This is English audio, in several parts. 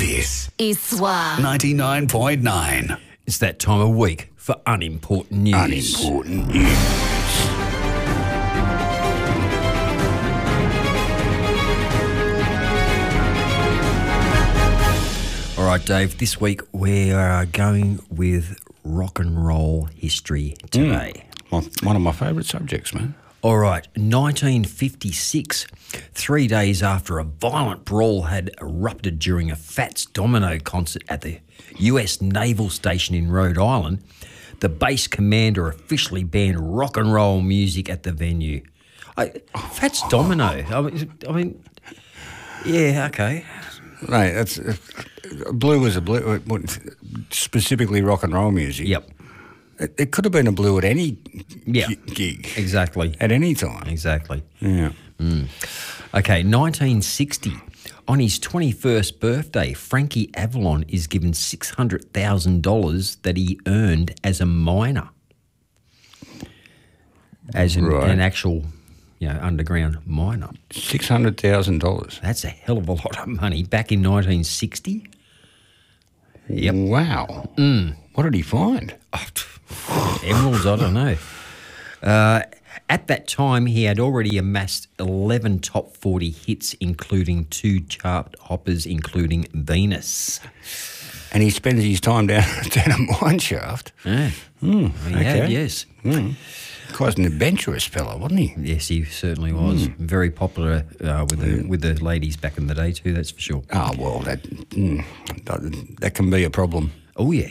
This is Suave. 99.9. It's that time of week for unimportant news. Unimportant news. All right, Dave, this week we are going with rock and roll history today. One of my favourite subjects, man. All right, 1956, 3 days after a violent brawl had erupted during a Fats Domino concert at the US Naval Station in Rhode Island, the base commander officially banned rock and roll music at the venue. Fats Domino, I mean, yeah, okay. Right, that's blue was a blue, specifically rock and roll music. Yep. It could have been a blue at any Yeah, gig. exactly. At any time. Exactly. Yeah. Okay, 1960. On his 21st birthday, Frankie Avalon is given $600,000 that he earned as a miner. As an actual, underground miner. $600,000. That's a hell of a lot of money. Back in 1960? Yep. Wow. What did he find? Emeralds, I don't know. At that time, he had already amassed 11 top 40 hits, including 2 chart hoppers, including Venus. And he spends his time down a mine shaft. Yeah. He had, yes. Quite an adventurous fellow, wasn't he? Yes, he certainly was. Very popular with the ladies back in the day too, that's for sure. Oh, well, that can be a problem. Oh, yeah.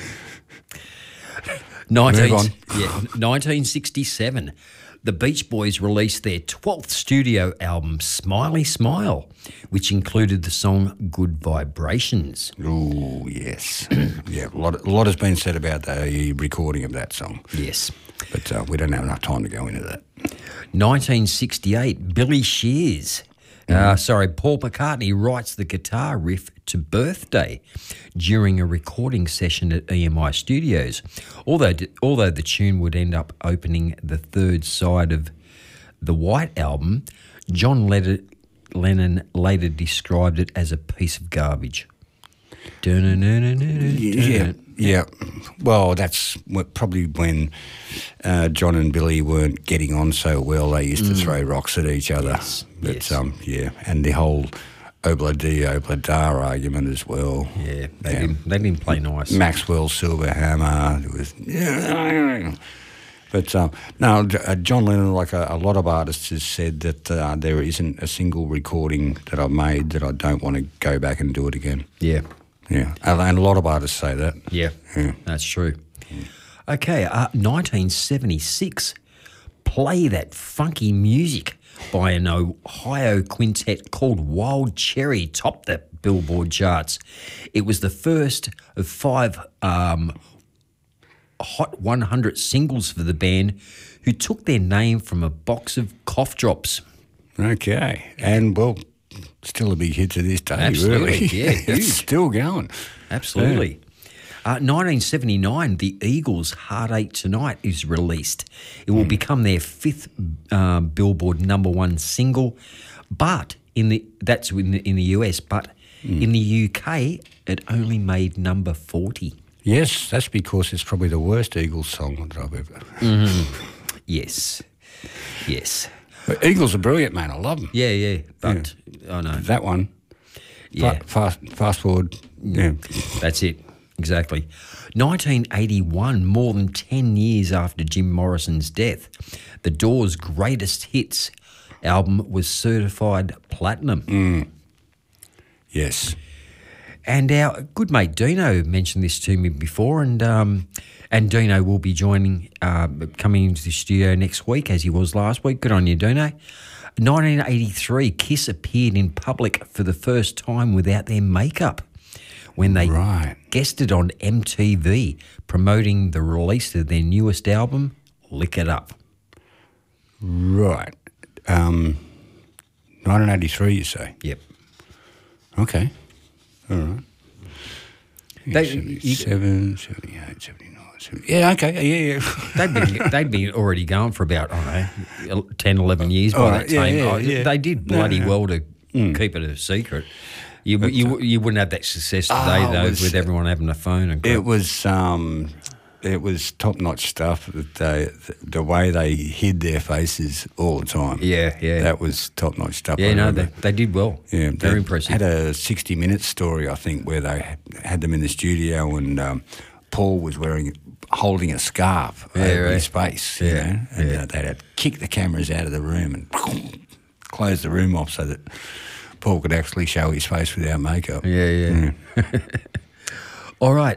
Move on. 1967. The Beach Boys released their 12th studio album, Smiley Smile, which included the song Good Vibrations. Oh, yes. Yeah, a lot has been said about the recording of that song. Yes. But we don't have enough time to go into that. 1968, Billy Shears. Paul McCartney writes the guitar riff to Birthday during a recording session at EMI Studios. Although the tune would end up opening the third side of the White Album, John Lennon later described it as a piece of garbage. Yeah. Well, that's probably when John and Billy weren't getting on so well. They used to throw rocks at each other. Yes. But, and the whole obla-da argument as well. Yeah, they didn't play nice. Maxwell Silver Hammer. It was, But John Lennon, like a lot of artists, has said that there isn't a single recording that I've made that I don't want to go back and do it again. Yeah. Yeah, and a lot of artists say that. Yeah, that's true. Okay, 1976, Play That Funky Music by an Ohio quintet called Wild Cherry topped the Billboard charts. It was the first of 5 Hot 100 singles for the band, who took their name from a box of cough drops. Okay, and well, still a big hit to this day. Absolutely, really. yeah, It's huge. still going. Absolutely. 1979, the Eagles' Heartache Tonight is released. It will become their 5th Billboard #1 single, but in the US, but in the UK, it only made number 40. Yes, that's because it's probably the worst Eagles song that I've ever. Yes. But Eagles are brilliant, man. I love them. Yeah, but I know. That one. Yeah. Fast forward. Yeah. That's it. Exactly. 1981, more than 10 years after Jim Morrison's death, the Doors' Greatest Hits album was certified platinum. Yes. And our good mate Dino mentioned this to me before, and Dino will be coming into the studio next week, as he was last week. Good on you, Dino. 1983, Kiss appeared in public for the first time without their makeup when they guested on MTV promoting the release of their newest album, Lick It Up. Right. 1983, you say? Yep. Okay. All right. They- 77, 78, 79, 70. Yeah, okay, yeah. They'd been already going for about, 10, 11 years by that time. Yeah. They did bloody well to keep it a secret. You wouldn't have that success today, though, with everyone having a phone. And it was top-notch stuff. The way they hid their faces all the time. Yeah. That was top-notch stuff. Yeah, no, they did well. Yeah, very impressive. Had a 60 Minutes story, I think, where they had them in the studio and Paul was holding a scarf over his face, you know, and they had to kick the cameras out of the room and close the room off so that Paul could actually show his face without makeup. Yeah. All right,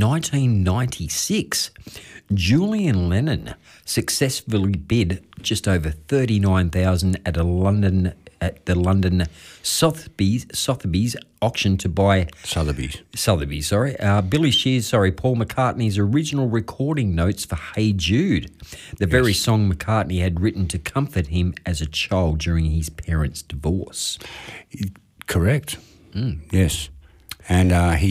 1996, Julian Lennon successfully bid just over $39,000 at the London Sotheby's auction to buy Sotheby's. Billy Shears, Paul McCartney's original recording notes for Hey Jude, the very song McCartney had written to comfort him as a child during his parents' divorce. Correct. Yes, and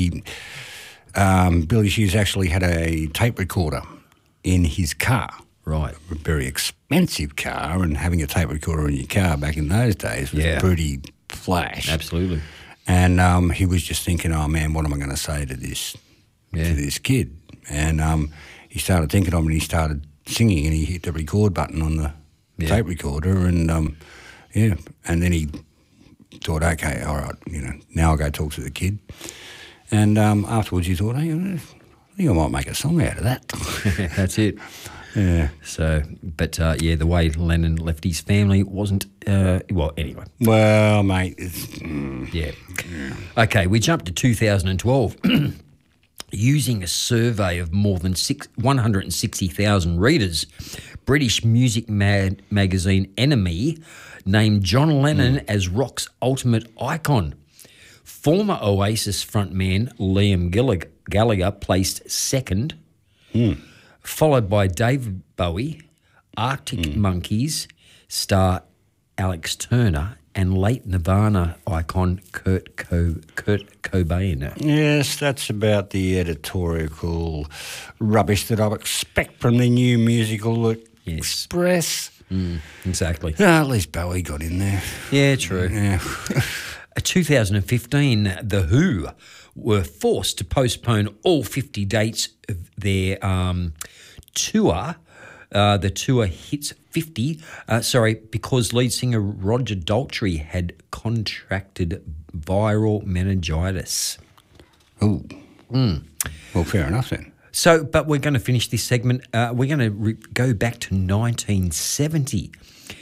Billy Shears actually had a tape recorder in his car. Right. A very expensive car, and having a tape recorder in your car back in those days was pretty flash. Absolutely. And he was just thinking, oh, man, what am I going to say to this kid? And he started thinking of it, and he started singing, and he hit the record button on the tape recorder, and, and then he thought, okay, all right, now I'll go talk to the kid. And afterwards he thought, hey, I think I might make a song out of that. That's it. Yeah. So, but the way Lennon left his family wasn't, anyway. Well, mate. Yeah. Okay, we jumped to 2012. Using a survey of more than 160,000 readers, British music magazine Enemy named John Lennon as rock's ultimate icon. Former Oasis frontman Liam Gallagher placed second, followed by David Bowie, Arctic Monkeys star Alex Turner, and late Nirvana icon Kurt Cobain. Yes, that's about the editorial rubbish that I expect from the New Musical Express. Exactly. At least Bowie got in there. Yeah, true. Yeah. 2015, The Who were forced to postpone all 50 dates of their tour. The tour hits 50, because lead singer Roger Daltrey had contracted viral meningitis. Oh. Well, fair enough then. So, but we're going to finish this segment. We're going to go back to 1970.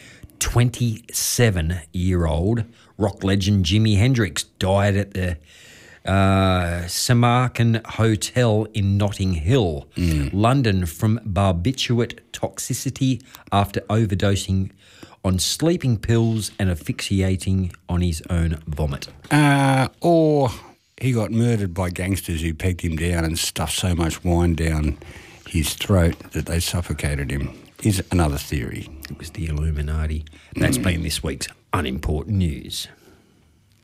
27-year-old rock legend Jimi Hendrix died at the Samarkand Hotel in Notting Hill, London, from barbiturate toxicity after overdosing on sleeping pills and asphyxiating on his own vomit. Or he got murdered by gangsters who pegged him down and stuffed so much wine down his throat that they suffocated him. Is another theory. It was the Illuminati. That's been this week's Unimportant News.